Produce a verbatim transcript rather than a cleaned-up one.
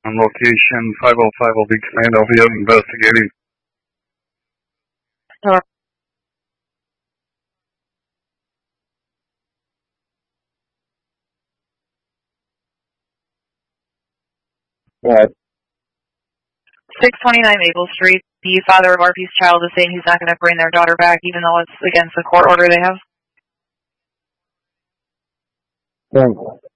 On location, five oh five will be command L V O investigating. Uh, What? six twenty-nine Maple Street. The father of R P's child is saying he's not going to bring their daughter back, even though it's against the court order they have. Thanks.